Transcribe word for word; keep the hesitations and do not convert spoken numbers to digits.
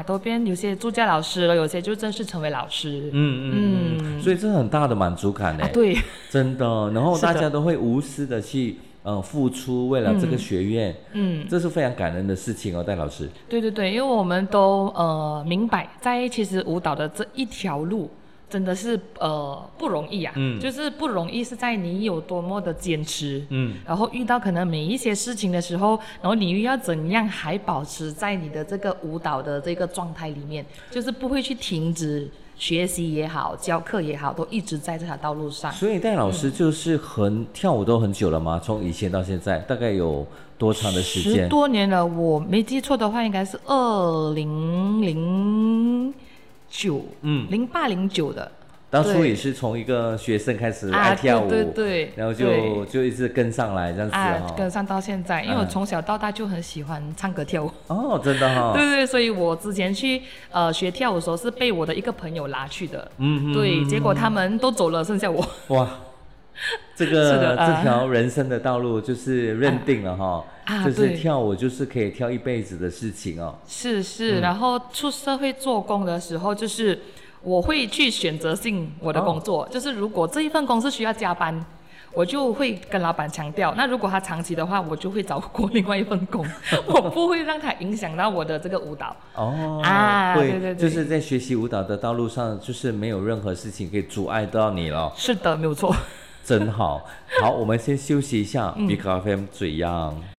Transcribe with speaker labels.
Speaker 1: 都变有些助教老师了，有些就正式成为老师。
Speaker 2: 嗯嗯嗯，嗯所以这很大的满足感呢、啊。
Speaker 1: 对，
Speaker 2: 真的。然后大家都会无私的去呃付出，为了这个学院，嗯，这是非常感人的事情哦，戴老师。
Speaker 1: 对对对，因为我们都呃明白，在其实舞蹈的这一条路。真的是呃不容易啊，嗯，就是不容易是在你有多么的坚持，嗯，然后遇到可能每一些事情的时候，然后你又要怎样还保持在你的这个舞蹈的这个状态里面，就是不会去停止学习也好，教课也好，都一直在这条道路上。
Speaker 2: 所以戴老师就是很、嗯、跳舞都很久了吗？从以前到现在大概有多长的时间？
Speaker 1: 十多年了，我没记错的话，应该是二零零。九，嗯，零八零九的，
Speaker 2: 当初也是从一个学生开始爱跳舞，啊、
Speaker 1: 对对 对, 对，
Speaker 2: 然后就就一直跟上来这样子、哦
Speaker 1: 啊，跟上到现在，因为我从小到大就很喜欢唱歌跳舞。
Speaker 2: 哦，真的哈、哦。
Speaker 1: 对对，所以我之前去呃学跳舞的时候是被我的一个朋友拉去的，嗯，对，结果他们都走了，剩下我。
Speaker 2: 哇，这个、啊、这条人生的道路就是认定了哈。啊就是跳舞就是可以跳一辈子的事情哦。
Speaker 1: 是是、嗯，然后出社会做工的时候，就是我会去选择性我的工作、哦，就是如果这一份工是需要加班，我就会跟老板强调。那如果他长期的话，我就会找过另外一份工，我不会让他影响到我的这个舞蹈。
Speaker 2: 哦，
Speaker 1: 啊，对对对，
Speaker 2: 就是在学习舞蹈的道路上，就是没有任何事情可以阻碍到你了。
Speaker 1: 是的，没有错。
Speaker 2: 真好。好，我们先休息一下。嗯、Big F M 最样。